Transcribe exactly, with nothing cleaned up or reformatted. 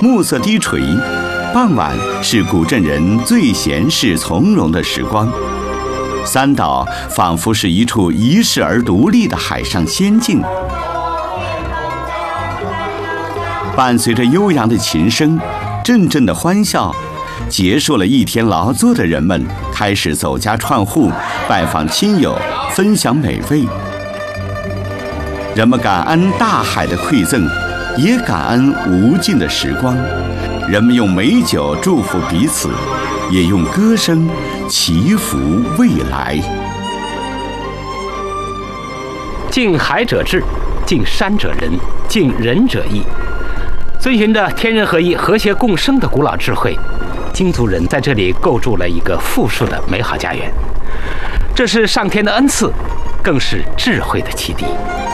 暮色低垂，傍晚是古镇人最闲适从容的时光。三岛仿佛是一处遗世而独立的海上仙境。伴随着悠扬的琴声，阵阵的欢笑，结束了一天劳作的人们开始走家串户，拜访亲友，分享美味。人们感恩大海的馈赠，也感恩无尽的时光。人们用美酒祝福彼此，也用歌声祈福未来。 敬海者智，敬山者仁，敬人者义。遵循着天人合一、和谐共生的古老智慧，京族人在这里构筑了一个富庶的美好家园。这是上天的恩赐，更是智慧的启迪。